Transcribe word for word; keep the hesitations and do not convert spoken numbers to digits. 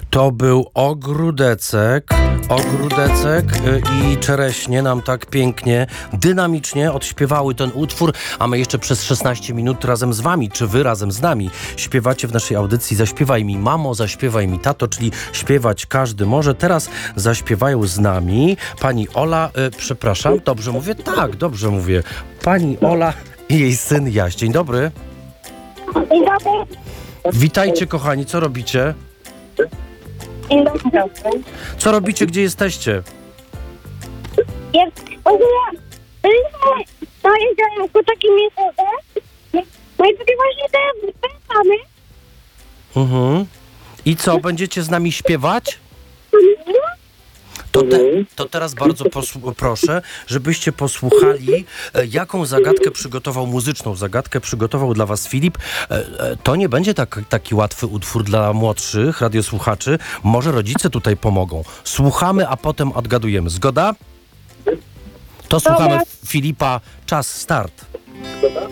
To był Ogródecek, Ogródecek y, i Czereśnie nam tak pięknie, dynamicznie odśpiewały ten utwór, a my jeszcze przez szesnaście minut razem z wami, czy wy razem z nami śpiewacie w naszej audycji Zaśpiewaj mi mamo, zaśpiewaj mi tato, czyli śpiewać każdy może. Teraz zaśpiewają z nami pani Ola, y, przepraszam, dobrze mówię? Tak, dobrze mówię. Pani Ola i jej syn Jaś. Dzień dobry. Dzień dobry. Witajcie kochani, co robicie? Dzień dobry. Co robicie, gdzie jesteście? Jest w ogóle byliśmy na jedzeniu takim miejscem. No i tutaj właśnie te wracamy. Mhm. I co, będziecie z nami śpiewać? To, te, to teraz bardzo posłu- proszę, żebyście posłuchali, e, jaką zagadkę przygotował, muzyczną zagadkę przygotował dla was Filip. E, e, to nie będzie tak, taki łatwy utwór dla młodszych radiosłuchaczy. Może rodzice tutaj pomogą. Słuchamy, a potem odgadujemy. Zgoda? To słuchamy Filipa. Czas, start.